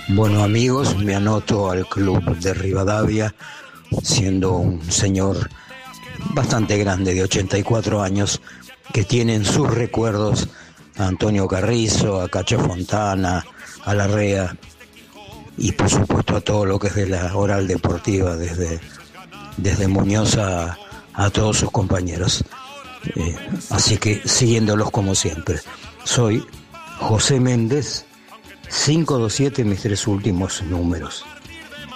Bueno, amigos, me anoto al club de Rivadavia, siendo un señor bastante grande, de 84 años, que tiene en sus recuerdos a Antonio Carrizo, a Cacho Fontana, a Larrea y por supuesto a todo lo que es de la Oral Deportiva, desde Muñoz a todos sus compañeros. Así que siguiéndolos como siempre. Soy José Méndez, 527 mis 3 últimos números.